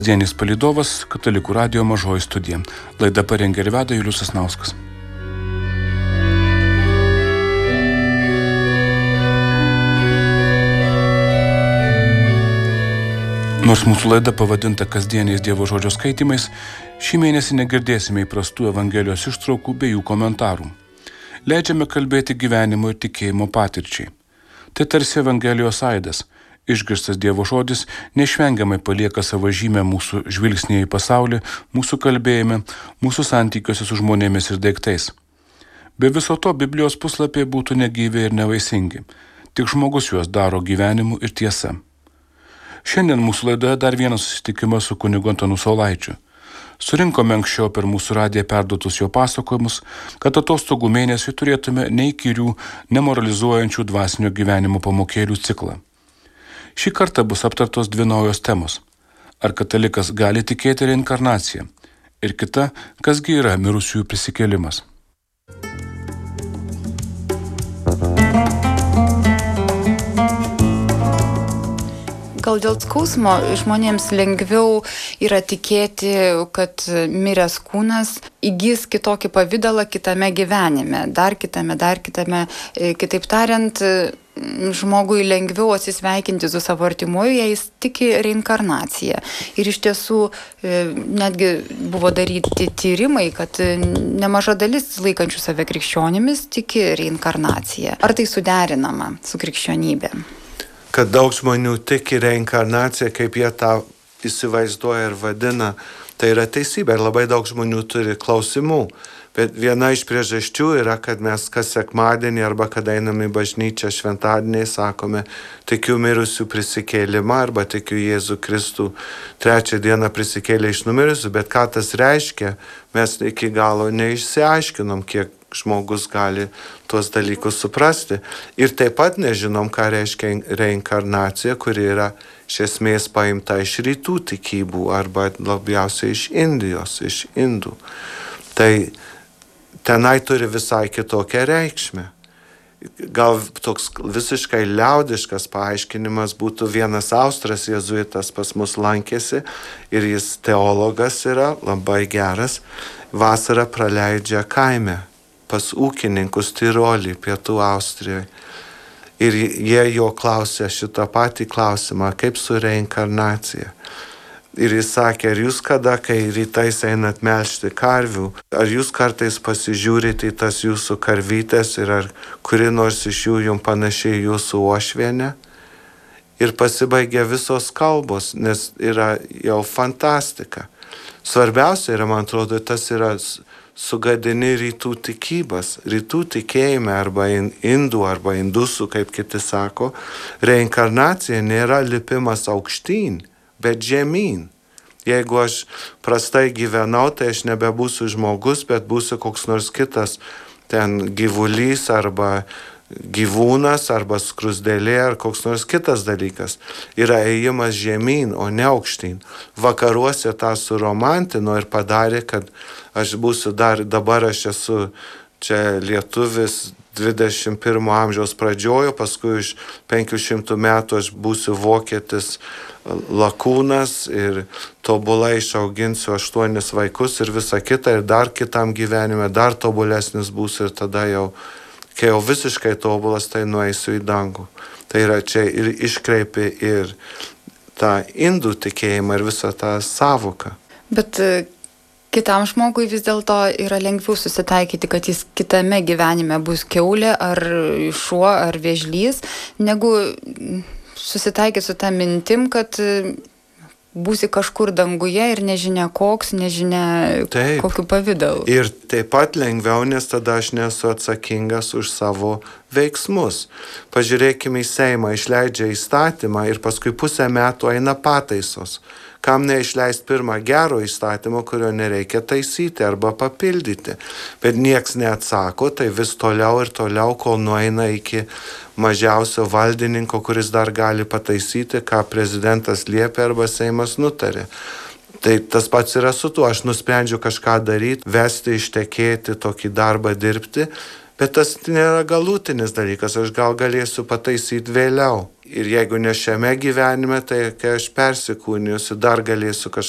Kasdienis palydovas Katalikų radijo mažoji studija. Laidą parengė ir veda Julius Sasnauskas. Nors mūsų laida pavadinta kasdieniais Dievo žodžio skaitymais, šį mėnesį negirdėsime įprastų Evangelijos ištraukų bei jų komentarų. Leidžiame kalbėti gyvenimo ir tikėjimo patirčiai. Tai tarsi Evangelijos aidas. Išgirstas Dievo žodis neišvengiamai palieka savo žymę mūsų žvilgsnėje į pasaulį, mūsų kalbėjime, mūsų santykiuose su žmonėmis ir daiktais. Be viso to Biblijos puslapiai būtų negyvi ir nevaisingi. Tik žmogus juos daro gyvenimu ir tiesa. Šiandien mūsų laidoje dar vienas susitikimas su kunigu Antanu Saulaičiu. Surinkome anksčiau per mūsų radiją perduotus jo pasakojimus, kad atostogų mėnesį turėtume neįkyrių, nemoralizuojančių dvasinio gyvenimo pamokėlių ciklą. Šį kartą bus aptartos dvi naujos temos. Ar katalikas gali tikėti reinkarnaciją? Ir kita, kasgi yra mirusiųjų prisikėlimas. Gal dėl skausmo žmonėms lengviau yra tikėti, kad miręs kūnas įgys kitokį pavydalą kitame gyvenime, dar kitame. Kitaip tariant, žmogui lengviau atsisveikinti su savo artimuoju, jei jis tiki reinkarnaciją. Ir iš tiesų netgi buvo daryti tyrimai, kad nemaža dalis laikančių save krikščionimis tiki reinkarnaciją. Ar tai suderinama su krikščionybė? Kad daug žmonių tiki reinkarnaciją, kaip jie tą įsivaizduoja ir vadina, tai yra teisybė. Ir labai daug žmonių turi klausimų. Bet viena iš priežasčių yra, kad mes kas sekmadienį arba kada einame į bažnyčią šventadienį sakome, tikiu mirusių prisikėlimą arba tikiu Jėzų Kristų trečią dieną prisikėlė iš numirusių. Bet ką tas reiškia, mes iki galo neišsiaiškinom, kiek žmogus gali tuos dalykus suprasti. Ir taip pat nežinom, ką reiškia reinkarnacija, kuri yra iš esmės paimta iš rytų tikybų arba labiausiai iš Indijos, iš Indų. Tai tenai turi visai kitokią reikšmę. Gal toks visiškai liaudiškas paaiškinimas būtų vienas austras jėzuitas pas mus lankėsi ir jis teologas yra, labai geras, vasarą praleidžia kaime pas ūkininkus Tirolį, pietų Austrijoje. Ir jie jo klausė šitą patį klausimą, kaip su reinkarnacija. Ir jis sakė, ar jūs kada, kai rytais einat melžti karvių, ar jūs kartais pasižiūrite į tas jūsų karvytės ir ar kuri nors iš jų jums panašiai jūsų uošvienė? Ir pasibaigė visos kalbos, nes yra jau fantastika. Svarbiausia yra, man atrodo, tas yra sugadini rytų tikybas. Rytų tikėjime arba indų arba indusų, kaip kiti sako, reinkarnacija nėra lipimas aukštyn, bet žemyn. Jeigu aš prastai gyvenau, tai aš nebebūsiu žmogus, bet būsiu koks nors kitas ten gyvulys arba gyvūnas arba skrusdėlė ar koks nors kitas dalykas. Yra ėjimas žemyn, o ne aukštyn. Vakaruose tą suromantino ir padarė, kad aš būsiu dabar aš esu čia lietuvis 21 amžiaus pradžiojo, paskui iš 500 metų aš būsiu vokietis lakūnas ir tobulai išauginsiu 8 vaikus ir visą kitą ir dar kitam gyvenime dar tobulesnis būsiu ir tada jau, kai jau visiškai tobulas, tai nueisiu į dangų. Tai yra čia ir iškreipia ir tą indų tikėjimą ir visą tą savoką. Bet kitam žmogui vis dėlto yra lengviau susitaikyti, kad jis kitame gyvenime bus kiaulė ar šuo ar vėžlys, negu susitaikyti su tą mintim, kad būsi kažkur danguje ir nežinia koks, nežinia kokiu pavidalu. Ir taip pat lengviau, nes tada aš nesu atsakingas už savo veiksmus. Pažiūrėkime į Seimą, išleidžia įstatymą ir paskui pusę metų eina pataisos. Kam neišleist pirmą gero įstatymą, kurio nereikia taisyti arba papildyti. Bet nieks neatsako, tai vis toliau ir toliau, kol nueina iki mažiausio valdininko, kuris dar gali pataisyti, ką prezidentas liepia arba Seimas nutarė. Tai tas pats yra su tuo. Aš nusprendžiu kažką daryti, vesti, ištekėti, tokį darbą dirbti, bet tas nėra galutinis dalykas. Aš gal galėsiu pataisyti vėliau. Ir jeigu ne šiame gyvenime, tai kai aš persikūnijusiu, dar galėsiu